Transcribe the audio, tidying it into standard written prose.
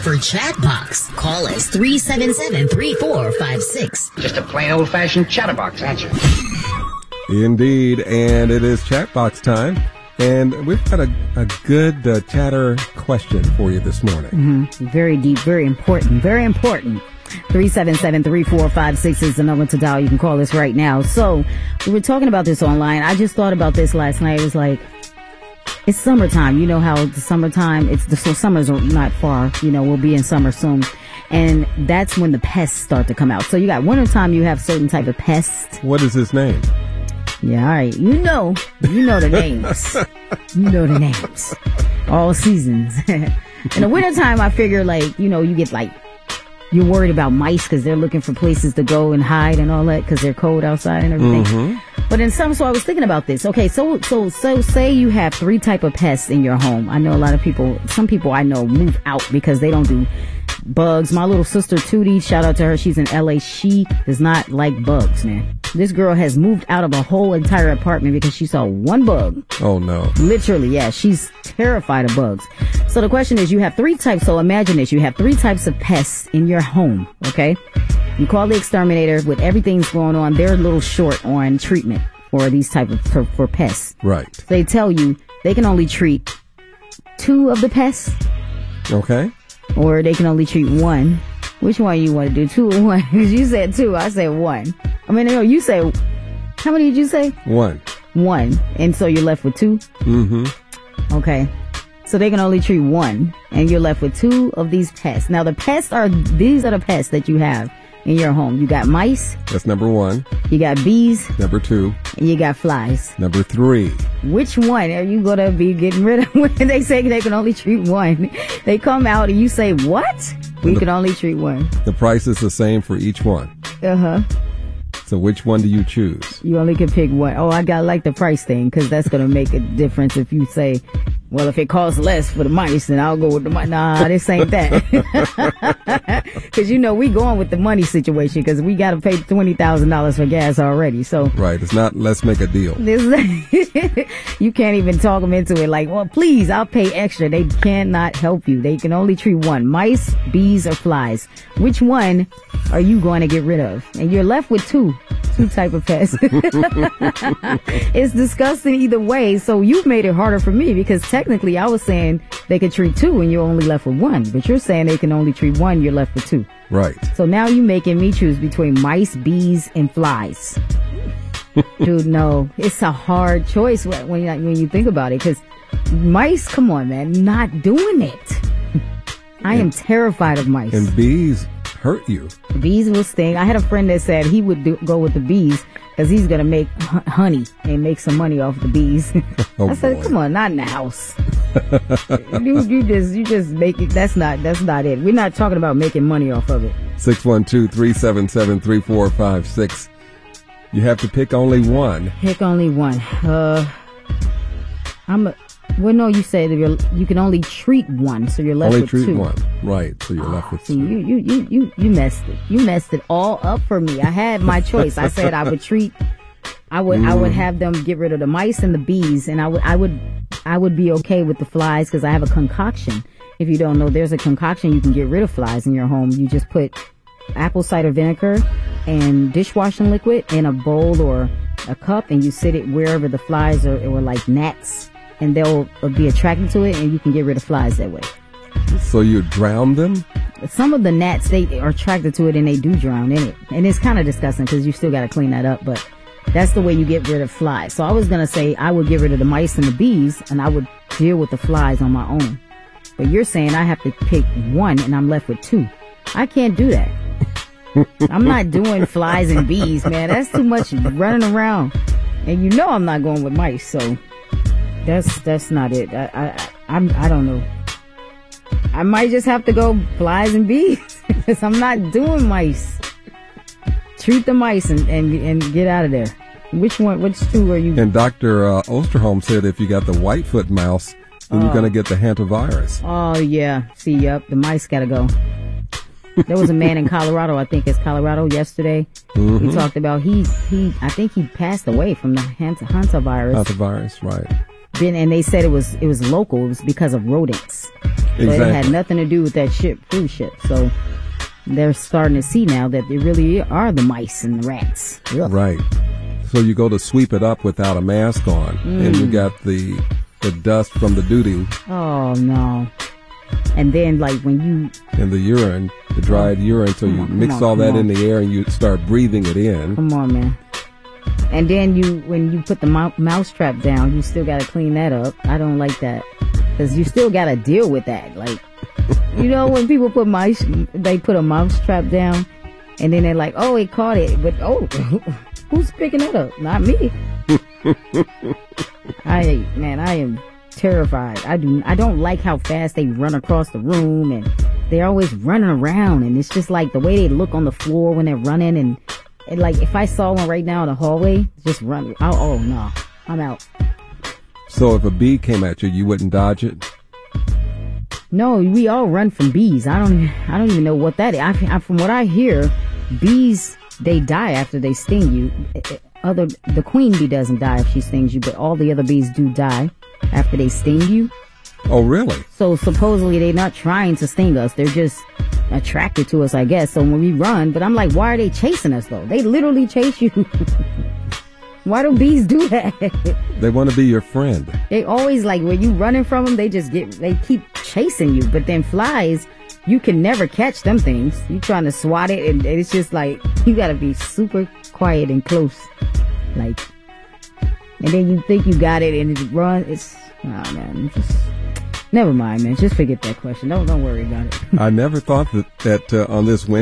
for Chatbox. Call us 377-3456. Just a plain old-fashioned chatterbox, aren't you? Indeed, and it is Chatbox time. And we've got a good chatter question for you this morning. Mm-hmm. Very deep, very important, very important. 377-3456 is the number to dial. You can call us right now. So we were talking about this online. I just thought about this last night. It was like, it's summertime. You know how the summertime, so summer's not far. You know, we'll be in summer soon. And that's when the pests start to come out. So you got wintertime, you have certain type of pests. What is his name? Yeah, all right. You know the names. You know the names. All seasons. In the wintertime, I figure you get you're worried about mice because they're looking for places to go and hide and all that because they're cold outside and everything. Mm-hmm. But in so I was thinking about this. Okay, so say you have 3 type of pests in your home. I know a lot of people, some people I know move out because they don't do bugs. My little sister Tootie, shout out to her, she's in LA. She does not like bugs, man. This girl has moved out of a whole entire apartment because she saw one bug. Oh no. Literally, yeah. She's terrified of bugs. So the question is, you have 3 types. So imagine this. You have 3 types of pests in your home, okay? You call the exterminator with everything's going on. They're a little short on treatment for these type of, for pests. Right. So they tell you they can only treat 2 of the pests. Okay. Or they can only treat 1. Which one you want to do? 2 or 1? Because you said 2. I said 1. I mean, no, you say, how many did you say? 1. 1. And so you're left with 2? Mm-hmm. Okay. So they can only treat 1, and you're left with 2 of these pests. Now, these are the pests that you have in your home. You got mice. That's number 1. You got bees. Number 2. And you got flies. Number 3. Which one are you going to be getting rid of when they say they can only treat 1? They come out and you say, what? We can only treat 1. The price is the same for each one. Uh-huh. So which one do you choose? You only can pick 1. Oh, I gotta like the price thing, because that's going to make a difference if you say, well, if it costs less for the mice, then I'll go with the mice. Nah, this ain't that. Because, we going with the money situation, because we got to pay $20,000 for gas already. So right. It's not, let's make a deal. You can't even talk them into it like, well, please, I'll pay extra. They cannot help you. They can only treat 1. Mice, bees, or flies. Which one are you going to get rid of? And you're left with 2 type of pests. It's disgusting either way. So you've made it harder for me, because technically I was saying they could treat 2 and you're only left with 1. But you're saying they can only treat 1, you're left with 2. Right. So now you're making me choose between mice, bees, and flies. Dude, no. It's a hard choice when you think about it, because mice, come on, man, not doing it. I am terrified of mice. And bees hurt you. Bees will sting. I had a friend that said he would go with the bees because he's going to make honey and make some money off the bees. Oh, I said, come on, not in the house. you just make it. That's not it. We're not talking about making money off of it. 612-377-3456. You have to pick only 1. Pick only 1. Well, no, you said you can only treat 1, so you're left with 2. Only treat 1, right? So you're left with 2. You messed it. You messed it all up for me. I had my choice. I said I would have them get rid of the mice and the bees, and I would be okay with the flies, because I have a concoction. If you don't know, there's a concoction you can get rid of flies in your home. You just put apple cider vinegar and dishwashing liquid in a bowl or a cup, and you sit it wherever the flies are, or like gnats, and they'll be attracted to it, and you can get rid of flies that way. So you drown them? Some of the gnats, they are attracted to it, and they do drown in it. And it's kind of disgusting, because you still got to clean that up, but that's the way you get rid of flies. So I was going to say I would get rid of the mice and the bees, and I would deal with the flies on my own. But you're saying I have to pick 1, and I'm left with 2. I can't do that. I'm not doing flies and bees, man. That's too much running around. And I'm not going with mice, so that's not it. I don't know. I might just have to go flies and bees, because I'm not doing mice. Treat the mice and get out of there. Which 2 are you? And Dr. Osterholm said if you got the Whitefoot mouse, then you're going to get the hantavirus. Oh, yeah. See, yep, the mice got to go. There was a man in Colorado, I think it's Colorado, yesterday. Mm-hmm. He talked about I think he passed away from the hantavirus. Hantavirus, right. And they said it was local. It was because of rodents. But it had Exactly. nothing to do with that cruise ship. So they're starting to see now that they really are the mice and the rats. Ugh. Right. So you go to sweep it up without a mask on, and you got the dust from the doo-doo Oh no. And then like when you and the urine, the dried urine, so you mix all that in the air and you start breathing it in. come on, man. And then when you put the mouse trap down, you still got to clean that up. I don't like that because you still got to deal with that. Like, you know, when people put they put a mouse trap down, and then they're like, "Oh, it caught it," but who's picking it up? Not me. I am terrified. I don't like how fast they run across the room, and they're always running around, and it's just like the way they look on the floor when they're running, and like if I saw one right now in the hallway, just run. Oh no, I'm out. So if a bee came at you, you wouldn't dodge it? No, we all run from bees. I don't even know what that is. From what I hear, bees, they die after they sting you. The queen bee doesn't die if she stings you, but all the other bees do die after they sting you. Oh, really? So supposedly they're not trying to sting us. They're just attracted to us, I guess. So when we run, but I'm like, why are they chasing us though? They literally chase you. Why do bees do that? They want to be your friend. They always like when you running from them, they keep chasing you. But then flies, you can never catch them things. You trying to swat it, and it's just like you gotta be super quiet and close, like. And then you think you got it, and it runs. Man, just never mind, man. Just forget that question. Don't worry about it. I never thought that on this Wednesday.